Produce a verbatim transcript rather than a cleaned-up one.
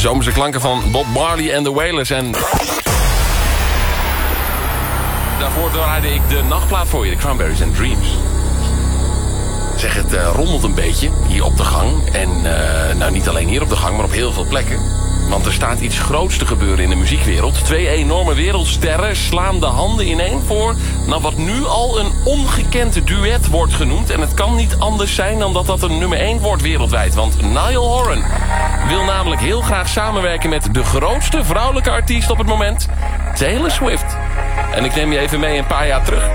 zomerse klanken van Bob Marley en The Wailers. En daarvoor draaide ik de nachtplaat voor je, de Cranberries and Dreams. Zeg, het uh, rommelt een beetje hier op de gang. En uh, nou, niet alleen hier op de gang, maar op heel veel plekken. Want er staat iets groots te gebeuren in de muziekwereld. Twee enorme wereldsterren slaan de handen ineen voor... nou, wat nu al een ongekend duet wordt genoemd. En het kan niet anders zijn dan dat dat een nummer één wordt wereldwijd. Want Niall Horan wil namelijk heel graag samenwerken met de grootste vrouwelijke artiest op het moment... Taylor Swift. En ik neem je even mee een paar jaar terug.